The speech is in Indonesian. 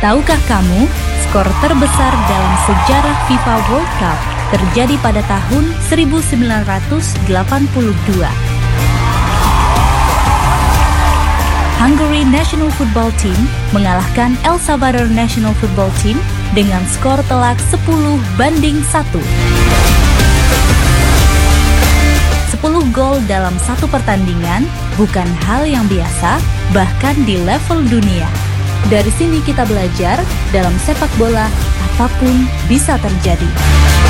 Tahukah kamu, skor terbesar dalam sejarah FIFA World Cup terjadi pada tahun 1982. Hungary National Football Team mengalahkan El Salvador National Football Team dengan skor telak 10-1. 10 gol dalam satu pertandingan bukan hal yang biasa, bahkan di level dunia. Dari sini kita belajar, dalam sepak bola apapun bisa terjadi.